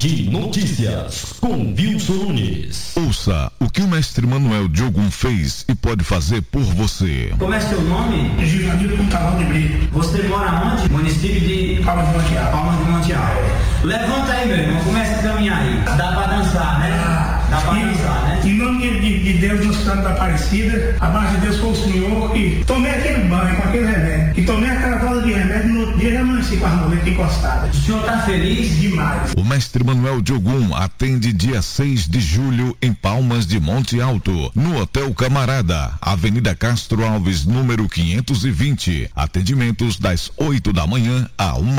de Notícias, com Wilson Nunes. Ouça o que o mestre Manuel de Ogum fez e pode fazer por você. Como é seu nome? Givanildo Pontalão de Brito. Você mora onde? Município de Palmas de Monte Alto. Palmas de Monte Alto. Levanta aí, meu irmão, começa a caminhar aí. Dá pra dançar, né? Dá pra dançar, né? Em nome de Deus, nos Santos da Aparecida, a base de Deus foi o Senhor que tomei aquele banho com aquele remédio. E tomei aquela dose de remédio, no outro dia já amanheci com as muletas encostadas. O senhor tá feliz? Demais. O mestre Manuel de Ogum atende dia 6 de julho em Palmas de Monte Alto, no Hotel Camarada, Avenida Castro Alves, número 520. Atendimentos das 8 da manhã à 1